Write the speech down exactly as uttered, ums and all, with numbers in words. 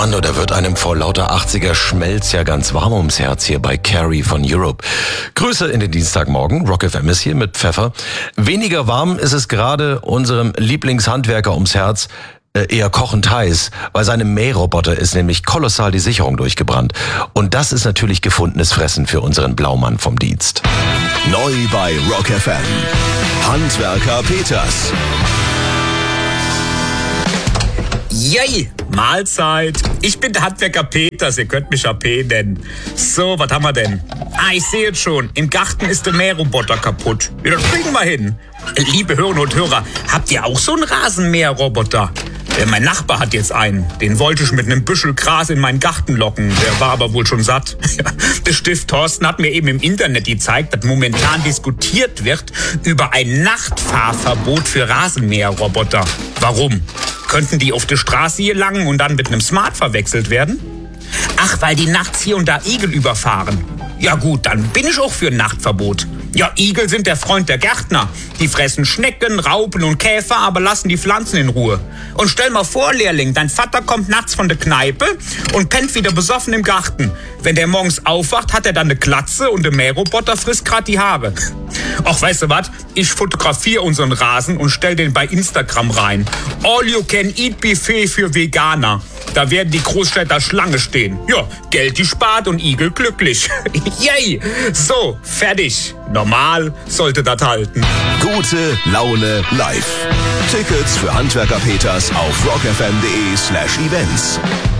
Mann, oder wird einem vor lauter achtziger Schmelz ja ganz warm ums Herz hier bei Carrie von Europe. Grüße in den Dienstagmorgen. Rock F M ist hier mit Pfeffer. Weniger warm ist es gerade unserem Lieblingshandwerker ums Herz. Äh, eher kochend heiß, weil seinem Mähroboter ist nämlich kolossal die Sicherung durchgebrannt. Und das ist natürlich gefundenes Fressen für unseren Blaumann vom Dienst. Neu bei Rock F M. Handwerker Peters. Yay, Mahlzeit. Ich bin der Handwerker Peters, ihr könnt mich A P nennen. So, was haben wir denn? Ah, ich sehe jetzt schon, im Garten ist der Mähroboter kaputt. Ja, das kriegen wir hin. Liebe Hörerinnen und Hörer, habt ihr auch so einen Rasenmäherroboter? Äh, mein Nachbar hat jetzt einen. Den wollte ich mit einem Büschel Gras in meinen Garten locken. Der war aber wohl schon satt. Der Stift Thorsten hat mir eben im Internet gezeigt, dass momentan diskutiert wird über ein Nachtfahrverbot für Rasenmäherroboter. Warum? Könnten die auf der Straße hier langen und dann mit einem Smart verwechselt werden? Ach, weil die nachts hier und da Igel überfahren. Ja gut, dann bin ich auch für ein Nachtverbot. Ja, Igel sind der Freund der Gärtner. Die fressen Schnecken, Raupen und Käfer, aber lassen die Pflanzen in Ruhe. Und stell mal vor, Lehrling, dein Vater kommt nachts von der Kneipe und pennt wieder besoffen im Garten. Wenn der morgens aufwacht, hat er dann eine Glatze und der Mähroboter frisst grad die Haare. Ach, weißt du was? Ich fotografiere unseren Rasen und stell den bei Instagram rein. All-you-can-eat-Buffet für Veganer. Da werden die Großstädter Schlange stehen. Ja, Geld gespart und Igel glücklich. Yay! So, fertig. Normal sollte das halten. Gute Laune live. Tickets für Handwerker Peters auf rockfm.de slash events.